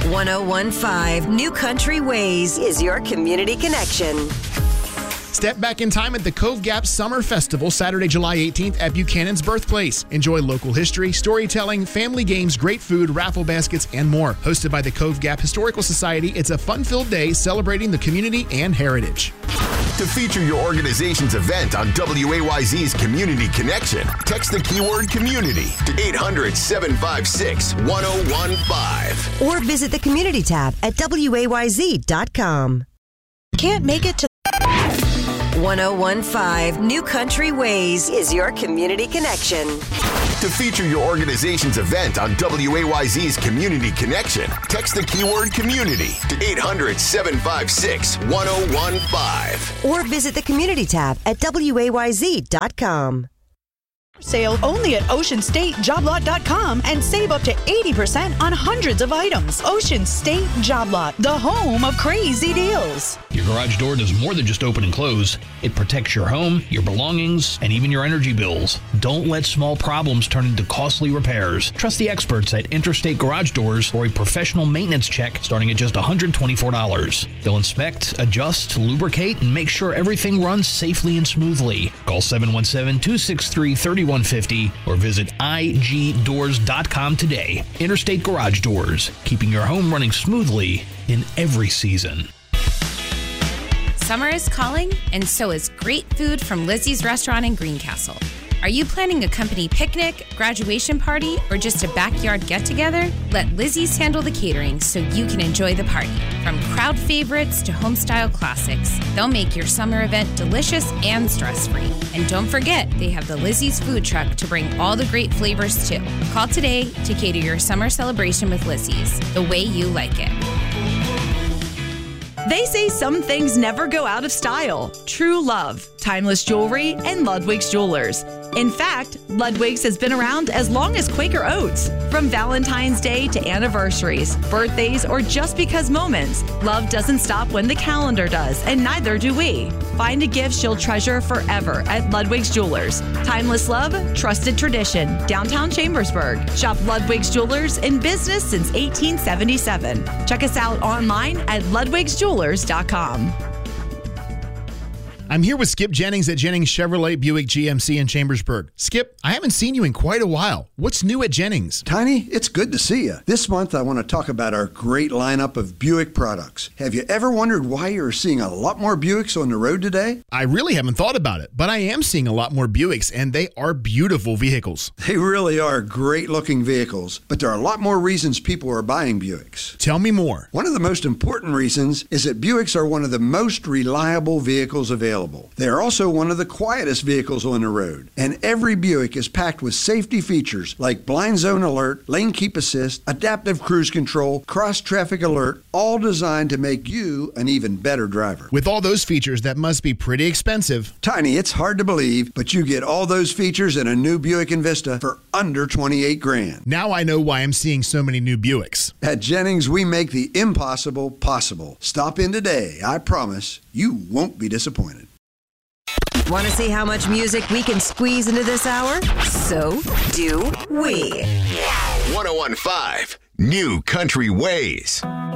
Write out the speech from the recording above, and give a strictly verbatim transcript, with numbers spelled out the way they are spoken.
ten fifteen New Country Ways is your community connection. Step back in time at the Cove Gap Summer Festival, Saturday, July eighteenth at Buchanan's birthplace. Enjoy local history, storytelling, family games, great food, raffle baskets, and more. Hosted by the Cove Gap Historical Society, it's a fun-filled day celebrating the community and heritage. To feature your organization's event on W A Y Z's Community Connection, text the keyword community to eight hundred, seven five six, one oh one five. Or visit the community tab at W A Y Z dot com. Can't make it to ten fifteen New Country Ways is your community connection. To feature your organization's event on W A Y Z's Community Connection, text the keyword community to eight hundred, seven five six, one oh one five. Or visit the community tab at W A Y Z dot com. Sale only at ocean state job lot dot com and save up to eighty percent on hundreds of items. Ocean State Job Lot, the home of crazy deals. Your garage door does more than just open and close. It protects your home, your belongings, and even your energy bills. Don't let small problems turn into costly repairs. Trust the experts at Interstate Garage Doors for a professional maintenance check starting at just one hundred twenty-four dollars. They'll inspect, adjust, lubricate, and make sure everything runs safely and smoothly. Call seven one seven, two six three, three one five zero or visit I G doors dot com today. Interstate Garage Doors, keeping your home running smoothly in every season. Summer is calling, and so is great food from Lizzie's Restaurant in Greencastle. Are you planning a company picnic, graduation party, or just a backyard get-together? Let Lizzie's handle the catering so you can enjoy the party. From crowd favorites to home-style classics, they'll make your summer event delicious and stress-free. And don't forget, they have the Lizzie's food truck to bring all the great flavors too. Call today to cater your summer celebration with Lizzie's, the way you like it. They say some things never go out of style. True Love, Timeless Jewelry, and Ludwig's Jewelers. In fact, Ludwig's has been around as long as Quaker Oats. From Valentine's Day to anniversaries, birthdays, or just because moments, love doesn't stop when the calendar does, and neither do we. Find a gift she'll treasure forever at Ludwig's Jewelers. Timeless love, trusted tradition, downtown Chambersburg. Shop Ludwig's Jewelers in business since eighteen seventy-seven. Check us out online at ludwigs jewelers dot com. I'm here with Skip Jennings at Jennings Chevrolet Buick G M C in Chambersburg. Skip, I haven't seen you in quite a while. What's new at Jennings? Tiny, it's good to see you. This month, I want to talk about our great lineup of Buick products. Have you ever wondered why you're seeing a lot more Buicks on the road today? I really haven't thought about it, but I am seeing a lot more Buicks, and they are beautiful vehicles. They really are great-looking vehicles, but there are a lot more reasons people are buying Buicks. Tell me more. One of the most important reasons is that Buicks are one of the most reliable vehicles available. They are also one of the quietest vehicles on the road, and every Buick is packed with safety features like blind zone alert, lane keep assist, adaptive cruise control, cross traffic alert, all designed to make you an even better driver. With all those features, that must be pretty expensive. Tiny, it's hard to believe, but you get all those features in a new Buick Envista for under twenty-eight grand. Now I know why I'm seeing so many new Buicks. At Jennings, we make the impossible possible. Stop in today. I promise you won't be disappointed. Want to see how much music we can squeeze into this hour? So do we. ten fifteen New Country Ways.